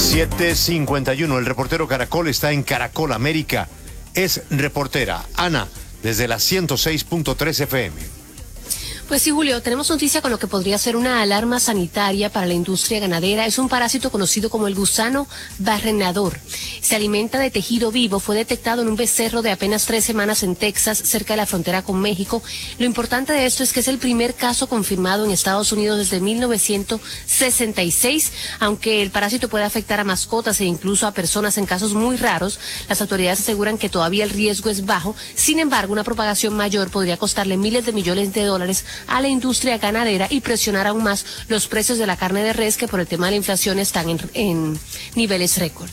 7:51, el reportero Caracol está en Caracol América. Es reportera Ana, desde la 106.3 FM. Pues sí, Julio, tenemos noticia con lo que podría ser una alarma sanitaria para la industria ganadera. Es un parásito conocido como el gusano barrenador. Se alimenta de tejido vivo. Fue detectado en un becerro de apenas 3 semanas en Texas, cerca de la frontera con México. Lo importante de esto es que es el primer caso confirmado en Estados Unidos desde 1966. Aunque el parásito puede afectar a mascotas e incluso a personas en casos muy raros, las autoridades aseguran que todavía el riesgo es bajo. Sin embargo, una propagación mayor podría costarle miles de millones de dólares a la industria ganadera y presionar aún más los precios de la carne de res, que por el tema de la inflación están en niveles récord.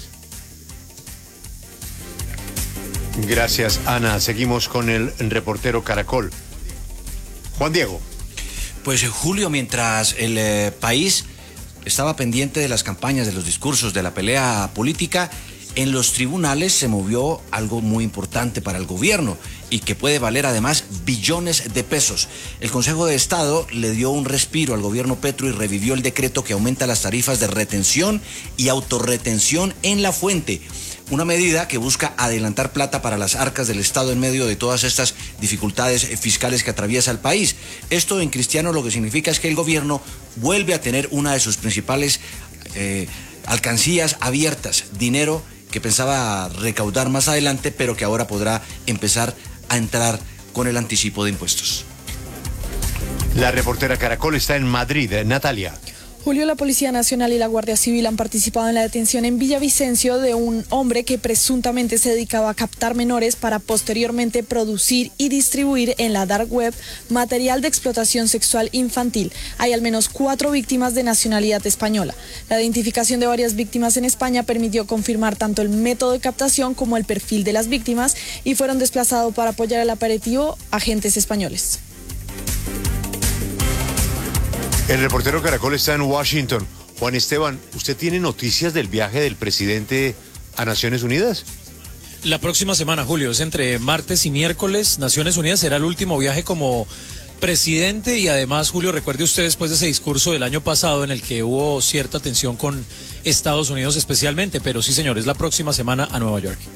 Gracias, Ana. Seguimos con el reportero Caracol. Juan Diego. Pues Julio, mientras el país estaba pendiente de las campañas, de los discursos, de la pelea política, en los tribunales se movió algo muy importante para el gobierno y que puede valer además billones de pesos. El Consejo de Estado le dio un respiro al gobierno Petro y revivió el decreto que aumenta las tarifas de retención y autorretención en la fuente. Una medida que busca adelantar plata para las arcas del Estado en medio de todas estas dificultades fiscales que atraviesa el país. Esto en cristiano lo que significa es que el gobierno vuelve a tener una de sus principales alcancías abiertas, dinero que pensaba recaudar más adelante, pero que ahora podrá empezar a entrar con el anticipo de impuestos. La reportera Caracol está en Madrid. Natalia. Julio, la Policía Nacional y la Guardia Civil han participado en la detención en Villavicencio de un hombre que presuntamente se dedicaba a captar menores para posteriormente producir y distribuir en la dark web material de explotación sexual infantil. Hay al menos 4 víctimas de nacionalidad española. La identificación de varias víctimas en España permitió confirmar tanto el método de captación como el perfil de las víctimas y fueron desplazados para apoyar el operativo agentes españoles. El reportero Caracol está en Washington. Juan Esteban, ¿usted tiene noticias del viaje del presidente a Naciones Unidas? La próxima semana, Julio, es entre martes y miércoles. Naciones Unidas será el último viaje como presidente y además, Julio, recuerde usted después de ese discurso del año pasado en el que hubo cierta tensión con Estados Unidos especialmente, pero sí, señor, es la próxima semana a Nueva York.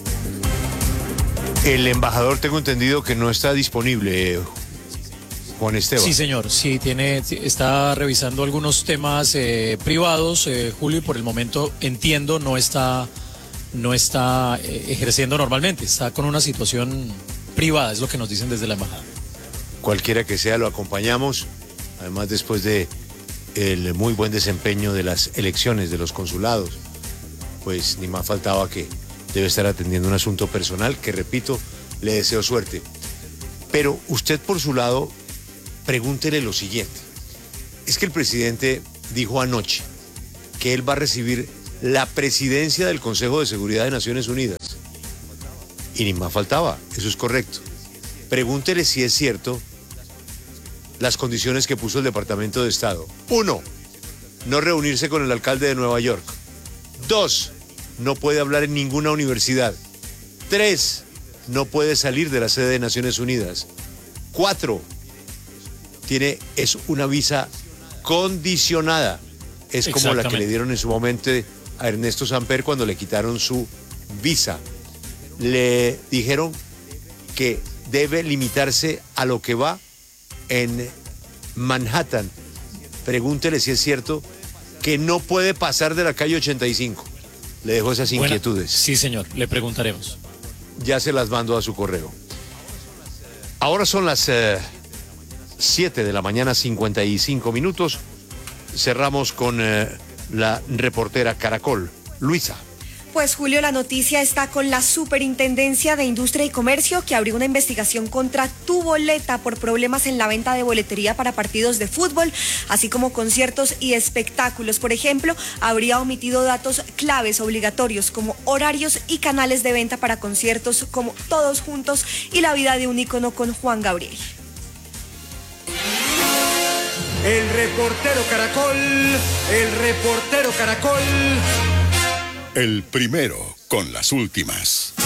El embajador, tengo entendido que no está disponible, Juan Esteban. Sí, señor, sí, está revisando algunos temas privados, Julio, y por el momento entiendo no está ejerciendo normalmente, está con una situación privada, es lo que nos dicen desde la embajada. Cualquiera que sea, lo acompañamos, además después de el muy buen desempeño de las elecciones de los consulados, pues ni más faltaba que debe estar atendiendo un asunto personal que, repito, le deseo suerte. Pero usted por su lado, pregúntele lo siguiente. Es que el presidente dijo anoche que él va a recibir la presidencia del Consejo de Seguridad de Naciones Unidas. Y ni más faltaba, eso es correcto. Pregúntele si es cierto las condiciones que puso el Departamento de Estado. 1, no reunirse con el alcalde de Nueva York. 2, no puede hablar en ninguna universidad. 3, no puede salir de la sede de Naciones Unidas. 4, es una visa condicionada. Es como la que le dieron en su momento a Ernesto Samper cuando le quitaron su visa. Le dijeron que debe limitarse a lo que va en Manhattan. Pregúntele si es cierto que no puede pasar de la calle 85. Le dejo esas inquietudes. Sí, señor, le preguntaremos. Ya se las mando a su correo. Ahora son las 7 de la mañana, 55 minutos. Cerramos con la reportera Caracol, Luisa. Pues Julio, la noticia está con la Superintendencia de Industria y Comercio, que abrió una investigación contra Tu Boleta por problemas en la venta de boletería para partidos de fútbol, así como conciertos y espectáculos. Por ejemplo, habría omitido datos claves obligatorios como horarios y canales de venta para conciertos como Todos Juntos y La Vida de un Ícono con Juan Gabriel. El reportero Caracol, el primero con las últimas.